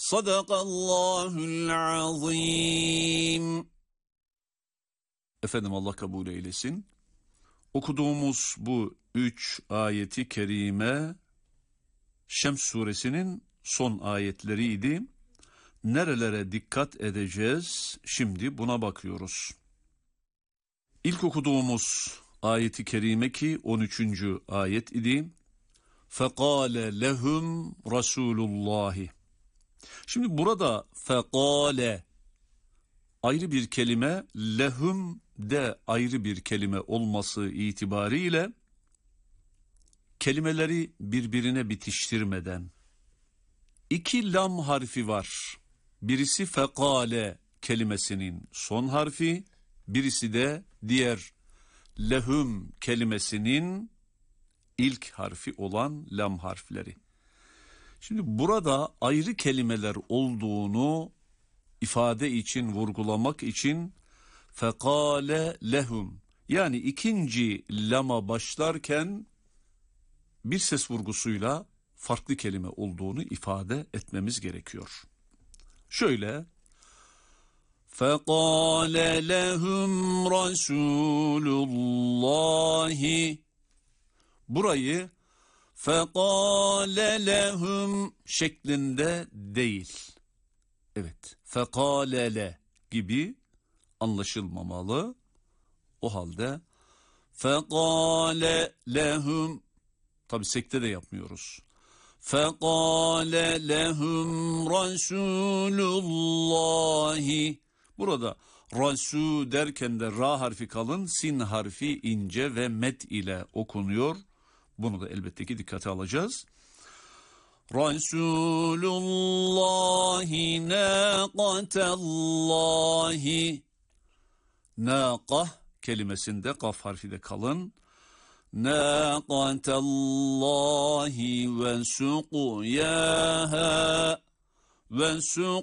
Sadakallahul azim. Efendim Allah kabul eylesin. Okuduğumuz bu 3 ayeti kerime Şems suresinin son ayetleriydi. Nerelere dikkat edeceğiz? Şimdi buna bakıyoruz. İlk okuduğumuz ayeti kerime ki 13. ayet idi. فَقَالَ لَهُمْ رَسُولُ اللّٰهِ. Şimdi burada fekale ayrı bir kelime, lehum de ayrı bir kelime olması itibariyle kelimeleri birbirine bitiştirmeden iki lam harfi var. Birisi fekale kelimesinin son harfi, birisi de diğer lehum kelimesinin ilk harfi olan lam harfleri. Şimdi burada ayrı kelimeler olduğunu ifade için, vurgulamak için fekale lehum, yani ikinci lama başlarken bir ses vurgusuyla farklı kelime olduğunu ifade etmemiz gerekiyor. Şöyle, fekale lehum rasulullahi, burayı fekale lehum şeklinde değil. Evet, fekalele gibi anlaşılmamalı. O halde fekale lehum, tabi sekte de yapmıyoruz. Fekale lehum rasulullahi. Burada rasu derken de ra harfi kalın, sin harfi ince ve met ile okunuyor. Bunu da elbette ki dikkate alacağız. Rasulullahi nâqatallahi. Nâqah kelimesinde kaf harfi de kalın. Nâqatallahi ve suqyâhâ. Ve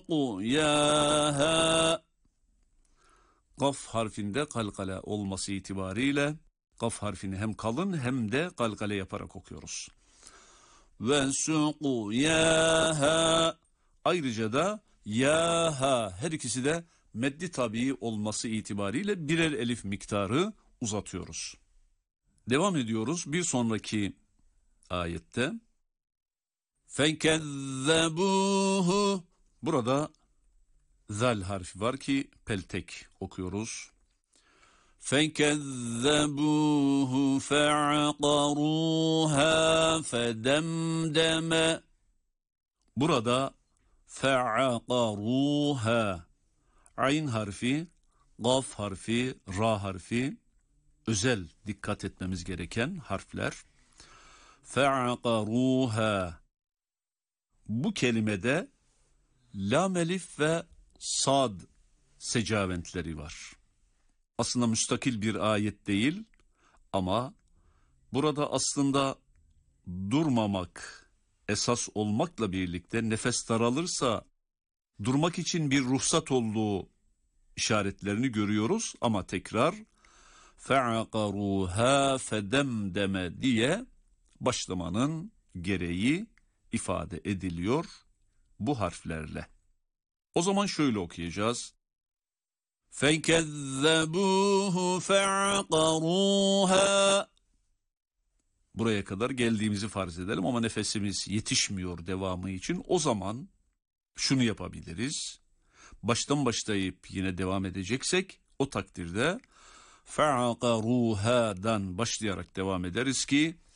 suqyâhâ. Kaf harfinde kalkale olması itibariyle kaf harfini hem kalın hem de kalkale yaparak okuyoruz. Ve suqyâhâ. Ayrıca da yâhâ, her ikisi de meddi tabii olması itibariyle birer elif miktarı uzatıyoruz. Devam ediyoruz bir sonraki ayette. Fekezzebûhu. Burada zal harfi var ki peltek okuyoruz. فَكَذَّبُوهُ فَعَقَرُوهَا فَدَمْدَمَ. Burada فَعَقَرُوهَا ayn harfi, gaf harfi, ra harfi özel dikkat etmemiz gereken harfler. فَعَقَرُوهَا. Bu kelimede lam elif ve sad secaventleri var. Aslında müstakil bir ayet değil ama burada aslında durmamak esas olmakla birlikte nefes daralırsa durmak için bir ruhsat olduğu işaretlerini görüyoruz ama tekrar fe'aqaruha fedemdeme diye başlamanın gereği ifade ediliyor bu harflerle. O zaman şöyle okuyacağız. فَكَذَّبُوهُ فَعَقَرُوهَا. Buraya kadar geldiğimizi farz edelim ama nefesimiz yetişmiyor devamı için. O zaman şunu yapabiliriz. Baştan başlayıp yine devam edeceksek o takdirde فَعَقَرُوهَa'dan başlayarak devam ederiz ki